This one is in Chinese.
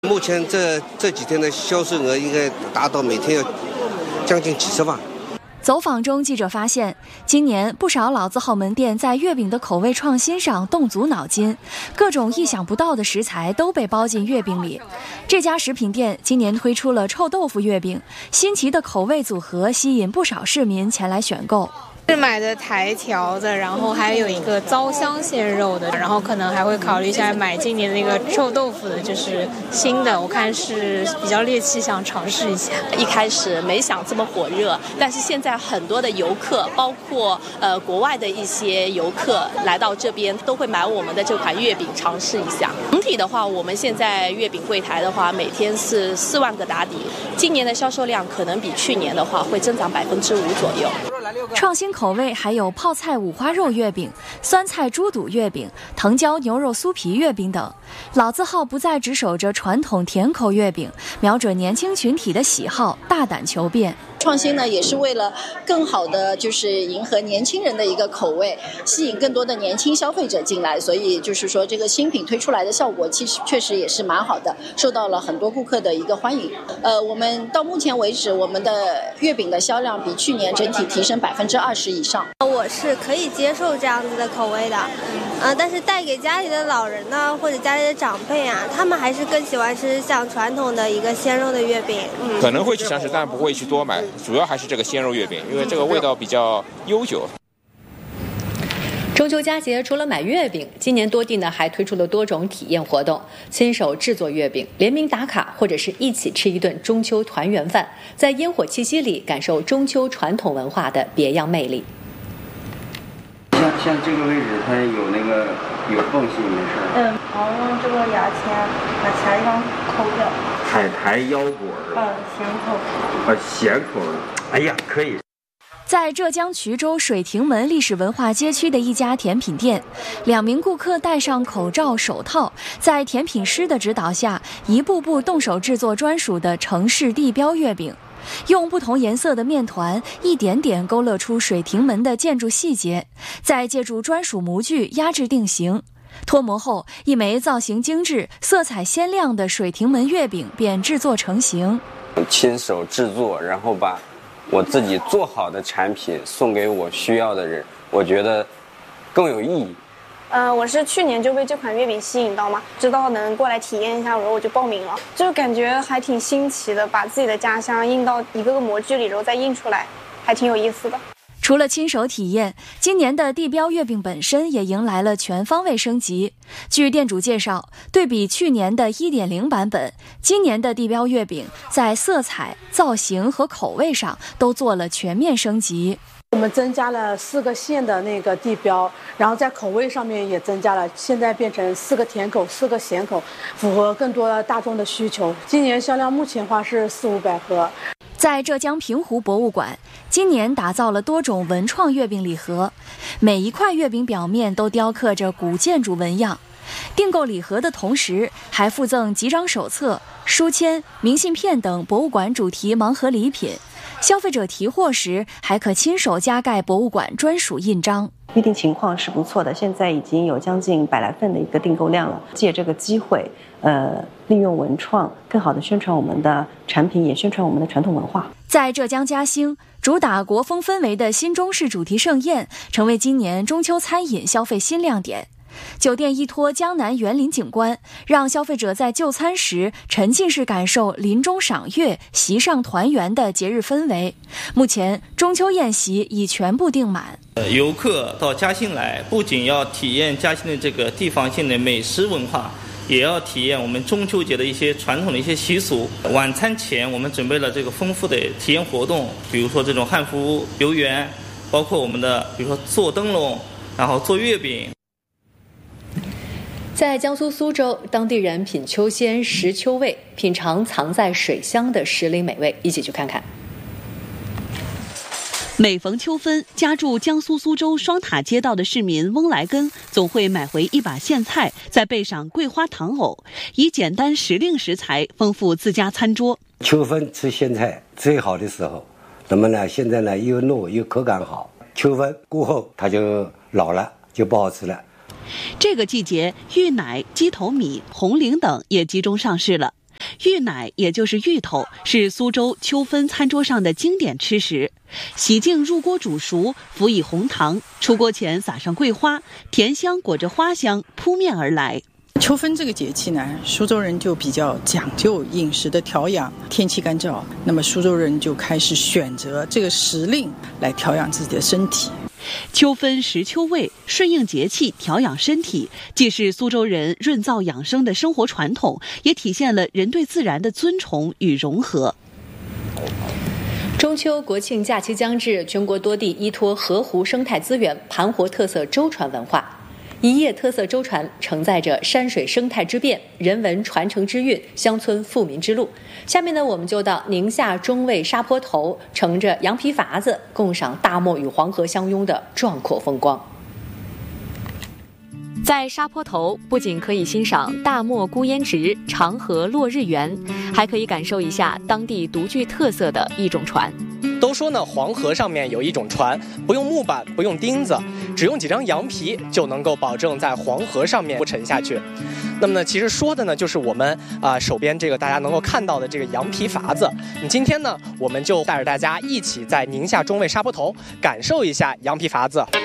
目前这几天的销售额应该达到每天要将近几十万。 走访中，记者发现，今年不少老字号门店在月饼的口味创新上动足脑筋，各种意想不到的食材都被包进月饼里。这家食品店今年推出了臭豆腐月饼，新奇的口味组合吸引不少市民前来选购。 是买的台条的，然后还有一个糟香鲜肉的，然后可能还会考虑一下买今年那个臭豆腐的，就是新的，我看是比较猎奇，想尝试一下。 一开始没想这么火热，但是现在很多的游客，包括国外的一些游客来到这边，都会买我们的这款月饼尝试一下。整体的话，我们现在月饼柜台的话，每天是4万个打底，今年的销售量可能比去年的话会增长5%左右。 创新口味还有泡菜五花肉月饼、酸菜猪肚月饼、藤椒牛肉酥皮月饼等。老字号不再只守着传统甜口月饼，瞄准年轻群体的喜好，大胆求变。 创新呢，也是为了更好的就是迎合年轻人的一个口味，吸引更多的年轻消费者进来，所以就是说这个新品推出来的效果其实确实也是蛮好的，受到了很多顾客的一个欢迎。我们到目前为止，我们的月饼的销量比去年整体提升20%以上。 我是可以接受这样子的口味的，但是带给家里的老人呢，或者家里的长辈啊，他们还是更喜欢吃像传统的一个鲜肉的月饼。 可能会去尝试，但不会去多买，主要还是这个鲜肉月饼，因为这个味道比较悠久。 中秋佳节除了买月饼，今年多地呢还推出了多种体验活动，亲手制作月饼，联名打卡，或者是一起吃一顿中秋团圆饭，在烟火气息里感受中秋传统文化的别样魅力。 像这个位置它有缝隙，没事。 然后用这个牙签把其他地方抠掉。 海苔腰果。 咸口。 咸口的。哎呀，可以。 在浙江衢州水亭门历史文化街区的一家甜品店，2名顾客戴上口罩、手套，在甜品师的指导下，一步步动手制作专属的城市地标月饼。用不同颜色的面团一点点勾勒出水亭门的建筑细节，再借助专属模具压制定型。脱模后，一枚造型精致、色彩鲜亮的水亭门月饼便制作成型。 亲手制作，然后把我自己做好的产品送给我需要的人，我觉得更有意义。 我是去年就被这款月饼吸引到嘛，知道能过来体验一下，然后我就报名了，就感觉还挺新奇的，把自己的家乡印到一个个模具里，然后再印出来，还挺有意思的。 除了亲手体验，今年的地标月饼本身也迎来了全方位升级。据店主介绍，对比去年的1.0版本，今年的地标月饼在色彩、造型和口味上都做了全面升级。 我们增加了4个县的那个地标，然后在口味上面也增加了，现在变成4个甜口、4个咸口，符合更多大众的需求。今年销量目前话是400-500盒。 在浙江平湖博物馆，今年打造了多种文创月饼礼盒，每一块月饼表面都雕刻着古建筑纹样。订购礼盒的同时，还附赠集章手册、书签、明信片等博物馆主题盲盒礼品。消费者提货时还可亲手加盖博物馆专属印章。 预订情况是不错的，现在已经有将近100来份的一个订购量了。借这个机会，利用文创更好的宣传我们的产品，也宣传我们的传统文化。 在浙江嘉兴，主打国风氛围的新中式主题盛宴成为今年中秋餐饮消费新亮点。酒店依托江南园林景观，让消费者在就餐时沉浸式感受林中赏月、席上团圆的节日氛围。目前中秋宴席已全部订满。 游客到嘉兴来，不仅要体验嘉兴的这个地方性的美食文化，也要体验我们中秋节的一些传统的一些习俗。晚餐前我们准备了这个丰富的体验活动，比如说这种汉服游园，包括我们的比如说做灯笼，然后做月饼。 在江苏苏州，当地人品秋鲜食秋味，品尝藏在水乡的时令美味，一起去看看。 每逢秋分，家住江苏苏州双塔街道的市民翁来根总会买回一把苋菜，再备上桂花糖藕，以简单时令食材丰富自家餐桌。 秋分吃苋菜最好的时候，那么呢，现在呢又糯又口感好，秋分过后它就老了，就不好吃了。 这个季节，芋奶、鸡头米、红菱等也集中上市了。 芋奶也就是芋头，是苏州秋分餐桌上的经典吃食。洗净入锅煮熟，辅以红糖，出锅前撒上桂花，甜香裹着花香扑面而来。 秋分这个节气呢，苏州人就比较讲究饮食的调养，天气干燥，那么苏州人就开始选择这个时令来调养自己的身体。 秋分食秋味，顺应节气调养身体，既是苏州人润燥养生的生活传统，也体现了人对自然的尊崇与融合。 中秋国庆假期将至，全国多地依托河湖生态资源，盘活特色舟船文化。一叶特色舟船承载着山水生态之变、人文传承之韵、乡村富民之路。下面呢，我们就到宁夏中卫沙坡头，乘着羊皮筏子，共赏大漠与黄河相拥的壮阔风光。 在沙坡头，不仅可以欣赏大漠孤烟直、长河落日圆，还可以感受一下当地独具特色的一种船。 都说呢，黄河上面有一种船，不用木板，不用钉子，只用几张羊皮就能够保证在黄河上面不沉下去。那么呢，其实说的呢，就是我们手边这个大家能够看到的这个羊皮筏子。今天呢，我们就带着大家一起在宁夏中卫沙坡头感受一下羊皮筏子。